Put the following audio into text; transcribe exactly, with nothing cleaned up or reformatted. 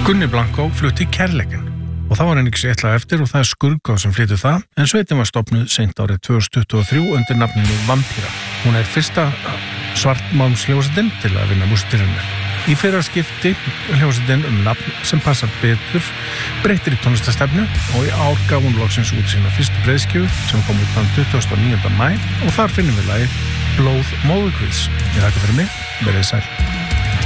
Gunni Blanco flutti Kærleikann og það var einnig eitthvað eftir og það er Skurðgá sem flytur það, en sveitin var stofnuð seint árið tvö þúsund tuttugu og þrjú undir nafninu Vampíra. Hún er fyrsta svartmálmsljósveitin til að vinna músíktilraunir. Í fyrra skipti hljómsveitin um nafn sem passar betur, breytir í tónlistarstefnu og í ár gaf hún loksins út sína fyrstu breiðskífu sem kom út þann tuttugasta og níunda maí og þar finnum við lagið Blóð móðurkvíðs. Ég þakka fyrir mig, verið sæl.